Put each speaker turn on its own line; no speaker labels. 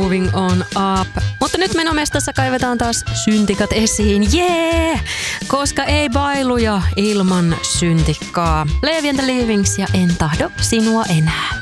Moving on up. Mutta nyt menomestassa kaivetaan taas syntikat esiin. Jee! Koska ei bailuja ilman syntikkaa. Leevi and the Leavings ja En tahdo sinua enää.